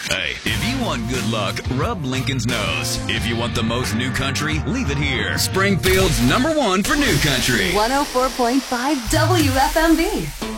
Hey, if you want good luck, rub Lincoln's nose. If you want the most new country, leave it here. Springfield's #1 for new country. 104.5 WFMB.